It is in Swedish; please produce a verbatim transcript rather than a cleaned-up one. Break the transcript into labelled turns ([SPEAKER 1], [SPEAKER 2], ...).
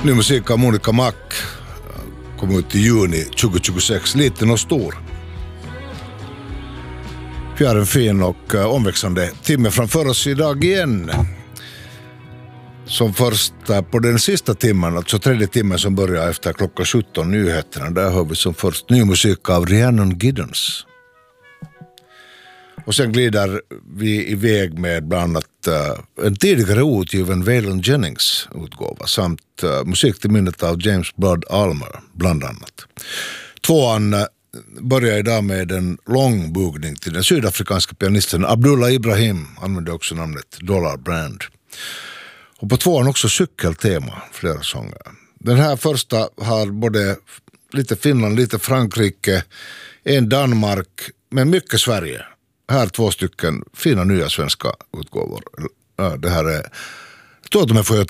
[SPEAKER 1] Ny musik av Monica Mac kom ut i juni tjugohundratjugosex, liten och stor. Vi har en fin och omväxlande timme framför oss idag igen. Som första på den sista timmen, alltså tredje timmen som börjar efter klockan sjutton, nyheterna. Där har vi som först ny musik av Rhiannon Giddens. Och sen glider vi iväg med bland annat uh, en tidigare utgiven Waylon Jennings utgåva samt uh, musik till minnet av James Blood Ulmer bland annat. Tvåan uh, börjar idag med en lång bugning till den sydafrikanska pianisten Abdullah Ibrahim, använder också namnet Dollar Brand. Och på tvåan också cykeltema, flera sånger. Den här första har både lite Finland, lite Frankrike, en Danmark, men mycket Sverige. Här två stycken fina nya svenska utgåvor. Det här är, jag tror att de är för